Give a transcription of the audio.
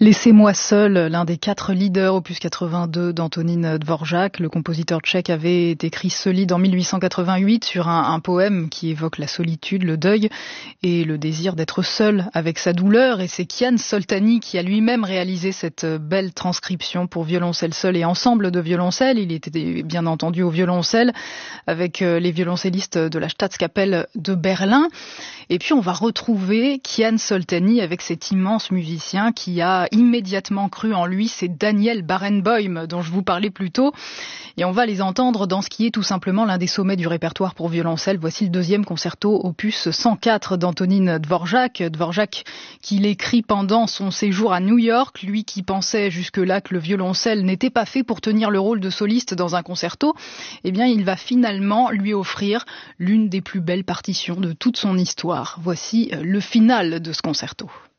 Laissez-moi seul, l'un des 4 leaders opus 82 d'Antonín Dvořák. Le compositeur tchèque avait écrit ce lied en 1888 sur un poème qui évoque la solitude, le deuil et le désir d'être seul avec sa douleur. Et c'est Kian Soltani qui a lui-même réalisé cette belle transcription pour violoncelle seul et ensemble de violoncelle. Il était bien entendu au violoncelle avec les violoncellistes de la Staatskapelle de Berlin. Et puis on va retrouver Kian Soltani avec cet immense musicien qui a immédiatement cru en lui, c'est Daniel Barenboim dont je vous parlais plus tôt. Et on va les entendre dans ce qui est tout simplement l'un des sommets du répertoire pour violoncelle. Voici le 2e concerto opus 104 d'Antonín Dvořák. Dvořák qui l'écrit pendant son séjour à New York, lui qui pensait jusque-là que le violoncelle n'était pas fait pour tenir le rôle de soliste dans un concerto. Eh bien, il va finalement lui offrir l'une des plus belles partitions de toute son histoire. Voici le final de ce concerto.